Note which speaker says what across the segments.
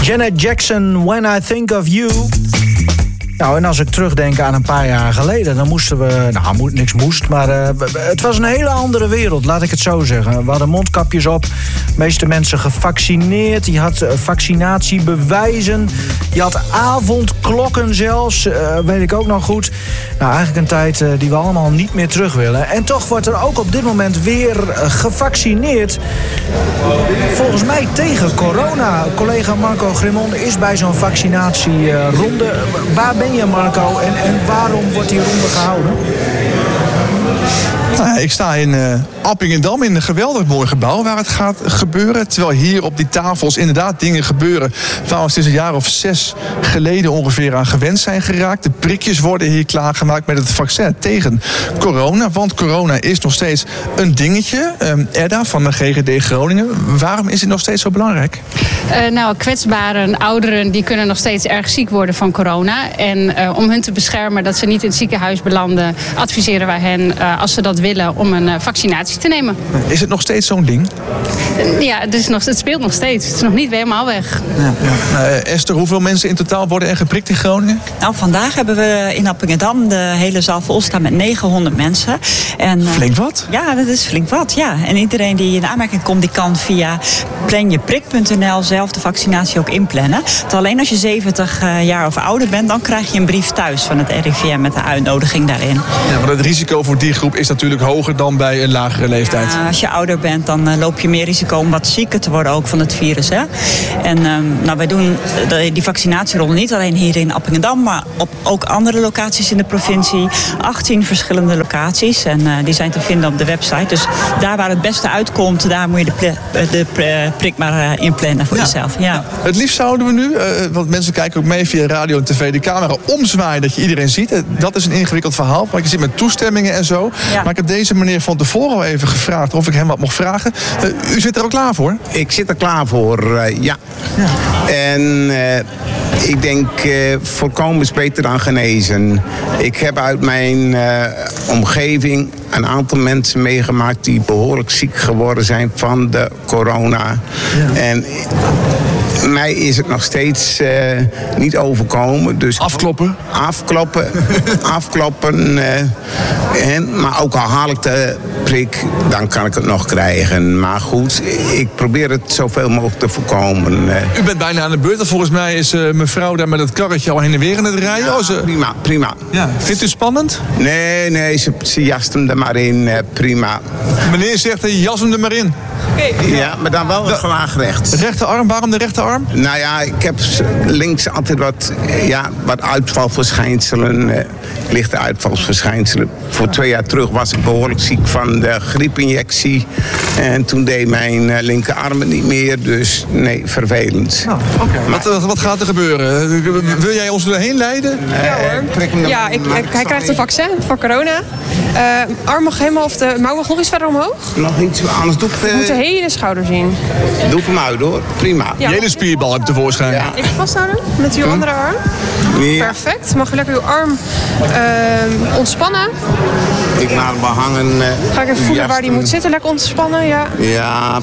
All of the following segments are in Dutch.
Speaker 1: Janet Jackson, When I Think of You. Nou, en als ik terugdenk aan een paar jaar geleden, dan moesten we... Nou, niks moest, maar het was een hele andere wereld, laat ik het zo zeggen. We hadden mondkapjes op, de meeste mensen gevaccineerd. Je had vaccinatiebewijzen. Je had avondklokken zelfs, weet ik ook nog goed. Nou, eigenlijk een tijd die we allemaal niet meer terug willen. En toch wordt er ook op dit moment weer gevaccineerd. Volgens mij tegen corona. Collega Marco Grimond is bij zo'n vaccinatieronde. Waar ben je, Marco? En waarom wordt die ronde gehouden?
Speaker 2: Nou, ik sta in Appingedam in een geweldig mooi gebouw waar het gaat gebeuren. Terwijl hier op die tafels inderdaad dingen gebeuren waar we sinds een jaar of 6 geleden ongeveer aan gewend zijn geraakt. De prikjes worden hier klaargemaakt met het vaccin tegen corona. Want corona is nog steeds een dingetje. Edda van de GGD Groningen. Waarom is het nog steeds zo belangrijk?
Speaker 3: Kwetsbaren, ouderen, die kunnen nog steeds erg ziek worden van corona. En om hun te beschermen dat ze niet in het ziekenhuis belanden, adviseren wij hen, als ze dat willen, om een vaccinatie te nemen.
Speaker 2: Is het nog steeds zo'n ding?
Speaker 3: Ja, het speelt nog steeds. Het is nog niet helemaal weg.
Speaker 2: Ja. Esther, hoeveel mensen in totaal worden er geprikt in Groningen?
Speaker 4: Nou, vandaag hebben we in Appingedam de hele zaal vol staan met 900 mensen. En,
Speaker 2: flink wat?
Speaker 4: Ja, dat is flink wat, ja. En iedereen die in aanmerking komt, die kan via planjeprik.nl zelf de vaccinatie ook inplannen. Alleen als je 70 jaar of ouder bent, dan krijg je een brief thuis van het RIVM met de uitnodiging daarin.
Speaker 2: Ja, maar het risico voor die groep is natuurlijk hoger dan bij een lagere leeftijd.
Speaker 4: Als je ouder bent, dan loop je meer risico om wat zieker te worden ook van het virus. Hè? En wij doen die vaccinatieronde niet alleen hier in Appingedam, maar op ook andere locaties in de provincie. 18 verschillende locaties en die zijn te vinden op de website. Dus daar waar het beste uitkomt, daar moet je de prik maar inplannen voor jezelf. Ja.
Speaker 2: Het liefst zouden we nu, want mensen kijken ook mee via radio en tv, de camera omzwaaien dat je iedereen ziet. Dat is een ingewikkeld verhaal, want je ziet met toestemmingen en zo. Ja. Maar ik heb deze meneer van tevoren al even gevraagd of ik hem wat mocht vragen. U zit er ook klaar voor?
Speaker 5: Ik zit er klaar voor, ja. En ik denk voorkomen is beter dan genezen. Ik heb uit mijn omgeving een aantal mensen meegemaakt die behoorlijk ziek geworden zijn van de corona. Ja. En mij is het nog steeds niet overkomen. Dus
Speaker 2: afkloppen?
Speaker 5: Afkloppen. Maar ook al haal ik de prik, dan kan ik het nog krijgen. Maar goed, ik probeer het zoveel mogelijk te voorkomen.
Speaker 2: U bent bijna aan de beurt. Volgens mij is mevrouw daar met het karretje al heen en weer in het rijden.
Speaker 5: Ja, prima.
Speaker 2: Ja. Vindt u spannend?
Speaker 5: Nee, ze jast hem er maar in. Prima.
Speaker 2: Meneer zegt, jas hem er maar in.
Speaker 5: Ja, maar dan wel gelaag rechts.
Speaker 2: Rechterarm, waarom de rechterarm?
Speaker 5: Nou ja, ik heb links altijd wat uitvalverschijnselen, lichte uitvalsverschijnselen. Voor 2 jaar terug was ik behoorlijk ziek van de griepinjectie. En toen deed mijn linkerarm het niet meer, dus nee, vervelend.
Speaker 2: Oh, okay. Wat gaat er gebeuren? Wil jij ons erheen leiden?
Speaker 6: Ja, hij krijgt een vaccin voor corona. Arm mag helemaal, of de mouw mag nog iets verder omhoog.
Speaker 5: Nog iets, anders doe ik...
Speaker 6: Je moet de hele schouder zien.
Speaker 5: Doe ik hem uit hoor, prima.
Speaker 2: Ja. Je hele spierbal hebt tevoorschijn.
Speaker 6: Ja. Even vasthouden met uw andere arm. Ja. Perfect. Mag je lekker uw arm ontspannen.
Speaker 5: Ik laat hem wel hangen.
Speaker 6: Ga ik even voelen waar die moet zitten, lekker ontspannen, ja.
Speaker 5: Ja.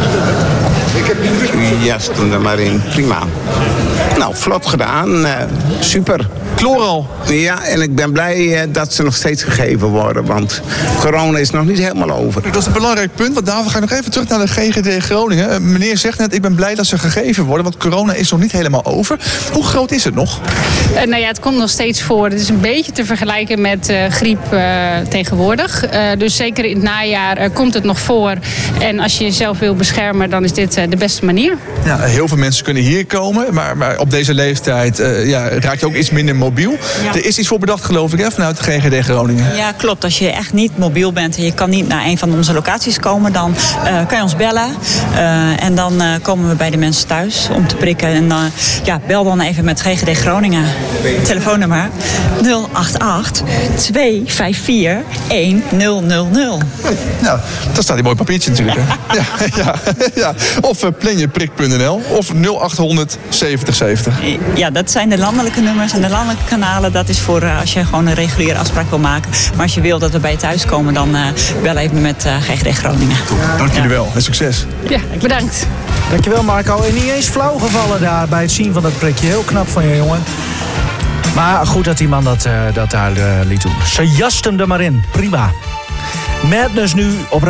Speaker 5: Jast hem er maar in, prima. Nou, vlot gedaan. Super.
Speaker 2: Chloral.
Speaker 5: Ja, en ik ben blij dat ze nog steeds gegeven worden. Want corona is nog niet helemaal over.
Speaker 2: Dat is een belangrijk punt, want daarvoor ga ik nog even terug naar de GGD Groningen. Meneer zegt net, ik ben blij dat ze gegeven worden, want corona is nog niet helemaal over. Hoe groot is het nog?
Speaker 3: Het komt nog steeds voor. Het is een beetje te vergelijken met griep tegenwoordig. Dus zeker in het najaar komt het nog voor. En als je jezelf wil beschermen, dan is dit de beste manier. Ja,
Speaker 2: heel veel mensen kunnen hier komen, maar op deze leeftijd raak je ook iets minder mobiel. Ja. Er is iets voor bedacht, geloof ik, vanuit de GGD Groningen.
Speaker 4: Ja, klopt. Als je echt niet mobiel bent en je kan niet naar een van onze locaties komen, dan kan je ons bellen. En dan komen we bij de mensen thuis om te prikken. En bel dan even met GGD Groningen. Telefoonnummer 088 254 1000.
Speaker 2: Nou, daar staat die mooi papiertje natuurlijk. Ja. Of planjeprik.nl of 0800 7070.
Speaker 4: Ja, dat zijn de landelijke nummers. En de landelijke kanalen. Dat is voor als je gewoon een reguliere afspraak wil maken. Maar als je wil dat we bij je thuis komen, dan bel even met GGD Groningen.
Speaker 2: Dank jullie wel en succes.
Speaker 3: Ja, bedankt.
Speaker 1: Dankjewel Marco. En niet eens flauw gevallen daar bij het zien van dat prikje. Heel knap van je, jongen. Maar goed dat die man dat daar liet doen. Ze jast hem er maar in. Prima. Madness nu op